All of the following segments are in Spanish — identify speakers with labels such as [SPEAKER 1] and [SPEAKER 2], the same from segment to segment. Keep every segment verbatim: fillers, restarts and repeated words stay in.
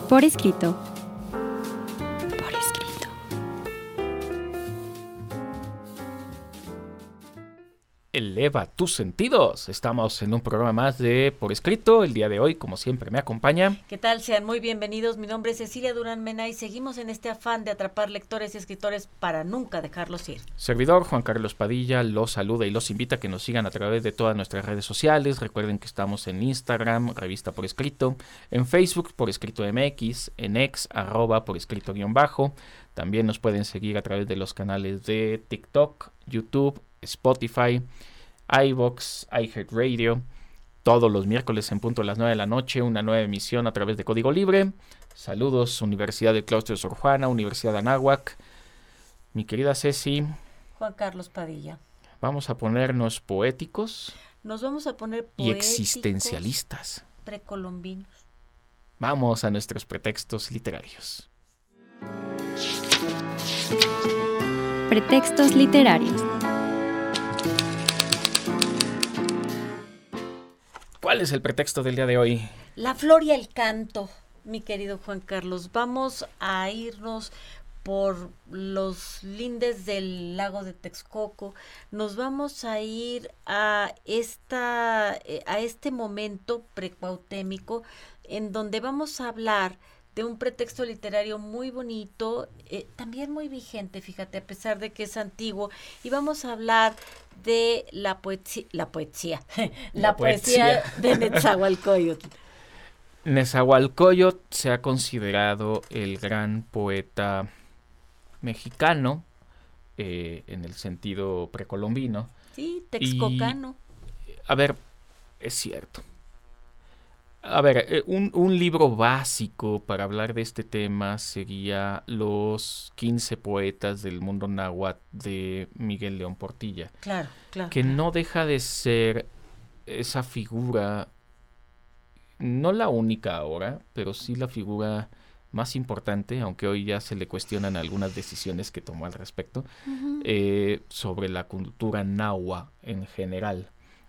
[SPEAKER 1] Por escrito. Por escrito.
[SPEAKER 2] Eleva tus sentidos. Estamos en un programa más de Por Escrito. El día de hoy, como siempre, me acompaña.
[SPEAKER 3] ¿Qué tal? Sean muy bienvenidos. Mi nombre es Cecilia Durán Mena y seguimos en este afán de atrapar lectores y escritores para nunca dejarlos ir.
[SPEAKER 2] Servidor Juan Carlos Padilla los saluda y los invita a que nos sigan a través de todas nuestras redes sociales. Recuerden que estamos en Instagram, Revista Por Escrito, en Facebook, Por Escrito M X, en X, arroba Por Escrito guión bajo. También nos pueden seguir a través de los canales de TikTok, YouTube, Spotify, iVoox, iHeartRadio. Todos los miércoles en punto a las nueve de la noche, una nueva emisión a través de Código Libre. Saludos, Universidad del Claustro de Sor Juana, Universidad de Anáhuac. Mi querida Ceci.
[SPEAKER 3] Juan Carlos Padilla.
[SPEAKER 2] Vamos a ponernos poéticos.
[SPEAKER 3] Nos vamos a poner
[SPEAKER 2] poéticos y existencialistas.
[SPEAKER 3] Precolombinos.
[SPEAKER 2] Vamos a nuestros pretextos literarios.
[SPEAKER 1] Pretextos literarios.
[SPEAKER 2] ¿Cuál es el pretexto del día de hoy?
[SPEAKER 3] La flor y el canto, mi querido Juan Carlos. Vamos a irnos por los lindes del lago de Texcoco. Nos vamos a ir a esta a este momento precuautémico en donde vamos a hablar de un pretexto literario muy bonito, eh, también muy vigente, fíjate, a pesar de que es antiguo, y vamos a hablar de la poesía, la poesía, la, la poesía, poesía de Nezahualcóyotl.
[SPEAKER 2] Nezahualcóyotl se ha considerado el gran poeta mexicano, eh, en el sentido precolombino.
[SPEAKER 3] Sí, texcocano.
[SPEAKER 2] Y, a ver, es cierto. A ver, un, un libro básico para hablar de este tema sería Los quince poetas del mundo náhuatl de Miguel León Portilla.
[SPEAKER 3] Claro, claro.
[SPEAKER 2] Que
[SPEAKER 3] claro.
[SPEAKER 2] no deja de ser esa figura, no la única ahora, pero sí la figura más importante, aunque hoy ya se le cuestionan algunas decisiones que tomó al respecto, uh-huh. eh, sobre la cultura náhuatl en general.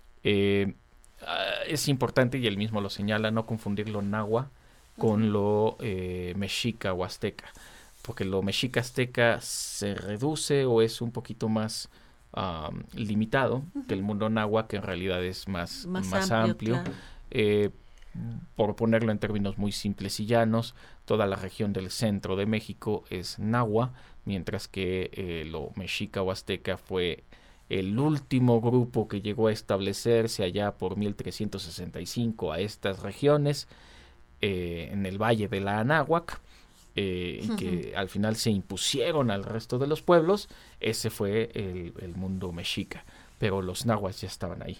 [SPEAKER 2] Eh, Uh, es importante, y él mismo lo señala, no confundir lo náhuatl con uh-huh. lo eh, mexica o azteca, porque lo mexica azteca se reduce o es un poquito más um, limitado uh-huh. que el mundo náhuatl, que en realidad es más,
[SPEAKER 3] más,
[SPEAKER 2] más
[SPEAKER 3] amplio.
[SPEAKER 2] amplio.
[SPEAKER 3] Claro.
[SPEAKER 2] Eh, por ponerlo en términos muy simples y llanos, toda la región del centro de México es náhuatl, mientras que eh, lo mexica o azteca fue el último grupo que llegó a establecerse allá por mil trescientos sesenta y cinco a estas regiones, eh, en el Valle de la Anáhuac, eh, uh-huh. que al final se impusieron al resto de los pueblos. Ese fue el, el mundo mexica, pero los náhuatl ya estaban ahí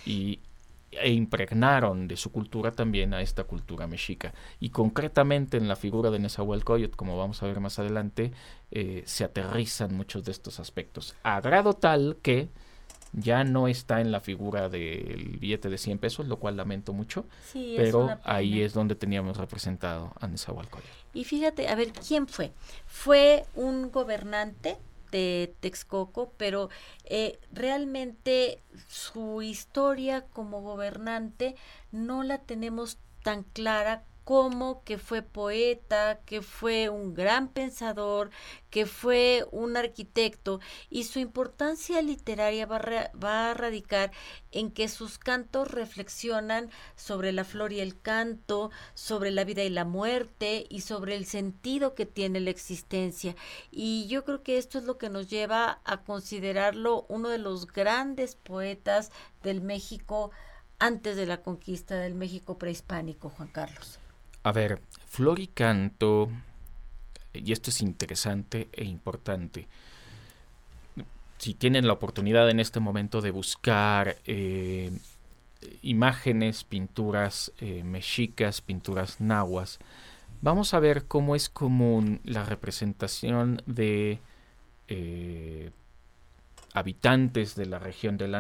[SPEAKER 2] y e impregnaron de su cultura también a esta cultura mexica, y concretamente en la figura de Nezahualcóyotl, como vamos a ver más adelante, eh, se aterrizan muchos de estos aspectos, a grado tal que ya no está en la figura del billete de cien pesos, lo cual lamento mucho,
[SPEAKER 3] sí,
[SPEAKER 2] pero
[SPEAKER 3] es
[SPEAKER 2] ahí es donde teníamos representado a Nezahualcóyotl.
[SPEAKER 3] Y fíjate, a ver, ¿quién fue? Fue un gobernante de Texcoco, pero eh, realmente su historia como gobernante no la tenemos tan clara como que fue poeta, que fue un gran pensador, que fue un arquitecto, y su importancia literaria va a, ra- va a radicar en que sus cantos reflexionan sobre la flor y el canto, sobre la vida y la muerte, y sobre el sentido que tiene la existencia. Y yo creo que esto es lo que nos lleva a considerarlo uno de los grandes poetas del México antes de la conquista, del México prehispánico, Juan Carlos.
[SPEAKER 2] A ver, flor y canto, y esto es interesante e importante. Si tienen la oportunidad en este momento de buscar eh, imágenes, pinturas eh, mexicas, pinturas nahuas, vamos a ver cómo es común la representación de eh, habitantes de la región de la